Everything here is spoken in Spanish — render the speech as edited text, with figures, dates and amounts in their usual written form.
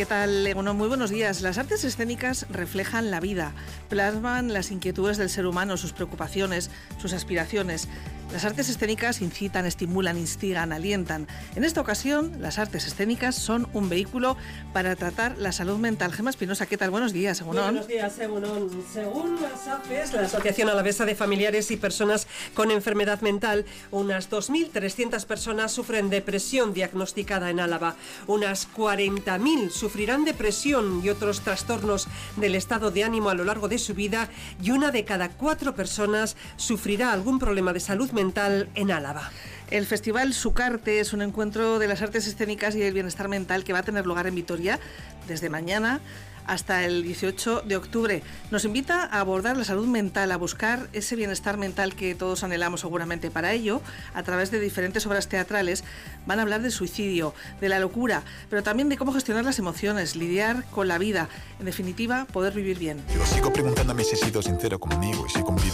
¿Qué tal, Egunon? Muy buenos días. Las artes escénicas reflejan la vida, plasman las inquietudes del ser humano, sus preocupaciones, sus aspiraciones. Las artes escénicas incitan, estimulan, instigan, alientan. En esta ocasión, las artes escénicas son un vehículo para tratar la salud mental. Gemma Espinosa, ¿qué tal? Buenos días, Egunon. Buenos días, Egunon. Según las AFES, la Asociación Alavesa de Familiares y Personas con Enfermedad Mental, unas 2.300 personas sufren depresión diagnosticada en Álava. Unas 40.000 sufrirán depresión y otros trastornos del estado de ánimo a lo largo de su vida, y una de cada 4 personas sufrirá algún problema de salud mental en Álava. El Festival Sucarte es un encuentro de las artes escénicas y el bienestar mental que va a tener lugar en Vitoria desde mañana hasta el 18 de octubre. Nos invita a abordar la salud mental, a buscar ese bienestar mental que todos anhelamos seguramente. Para ello, a través de diferentes obras teatrales, van a hablar del suicidio, de la locura, pero también de cómo gestionar las emociones, lidiar con la vida, en definitiva, poder vivir bien. Yo sigo preguntándome si he sido sincero conmigo y si he cumplido